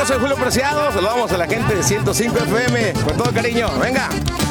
Yo soy Julio Preciado. Saludamos a la gente de 105 FM. Con todo cariño. Venga.